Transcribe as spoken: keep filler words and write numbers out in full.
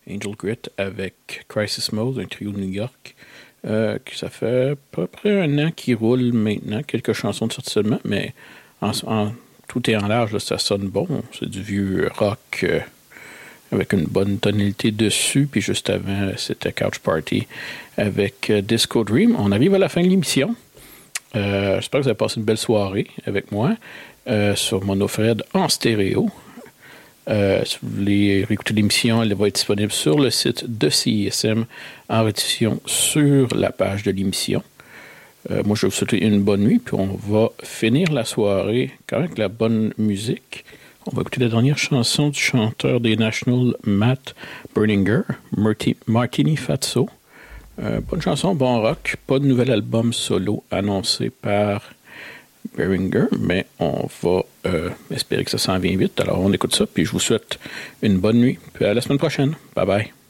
Angel Grit avec Crisis Mode, un trio de New York. Euh, que ça fait à peu près un an qu'il roule maintenant. Quelques chansons de sortie seulement, mais en, en, tout est en large, là, ça sonne bon. C'est du vieux rock euh, avec une bonne tonalité dessus. Puis juste avant, c'était Couch Party avec euh, Disco Dream. On arrive à la fin de l'émission. Euh, j'espère que vous avez passé une belle soirée avec moi euh, sur Monofred en stéréo. Euh, si vous voulez réécouter l'émission, elle va être disponible sur le site de C I S M en rediffusion sur la page de l'émission. Euh, moi, je vais vous souhaiter une bonne nuit, puis on va finir la soirée quand même avec la bonne musique. On va écouter la dernière chanson du chanteur des Nationals, Matt Berninger, Marti- Martini Fatso. Euh, bonne chanson, bon rock. Pas de nouvel album solo annoncé par Berninger, mais on va euh, espérer que ça s'en vient vite. Alors, on écoute ça, puis je vous souhaite une bonne nuit. Puis à la semaine prochaine. Bye bye.